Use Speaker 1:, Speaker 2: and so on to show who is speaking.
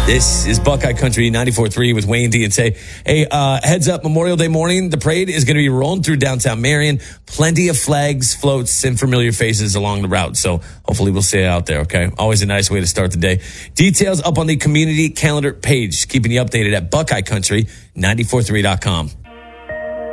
Speaker 1: This is Buckeye Country 94.3 with Wayne D and Tay. Hey, heads up, Memorial Day morning, the parade is going to be rolling through downtown Marion. Plenty of flags, floats, and familiar faces along the route. So hopefully we'll see you out there, okay? Always a nice way to start the day. Details up on the community calendar page. Keeping you updated at BuckeyeCountry943.com.